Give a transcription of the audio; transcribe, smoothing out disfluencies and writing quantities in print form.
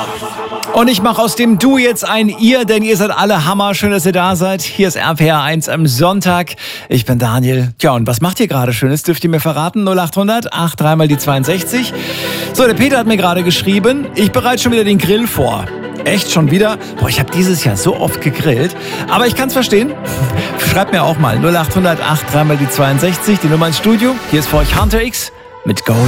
Und ich mache aus dem Du jetzt ein Ihr, denn ihr seid alle Hammer. Schön, dass ihr da seid. Hier ist RPR 1 am Sonntag. Ich bin Daniel. Tja, und was macht ihr gerade Schönes? Dürft ihr mir verraten? 0800 83 mal die 62. So, der Peter hat mir gerade geschrieben, ich bereite schon wieder den Grill vor. Echt schon wieder? Boah, ich habe dieses Jahr so oft gegrillt. Aber ich kann es verstehen. Schreibt mir auch mal 0800 83 mal die 62, die Nummer ins Studio. Hier ist für euch Hunter X mit Go.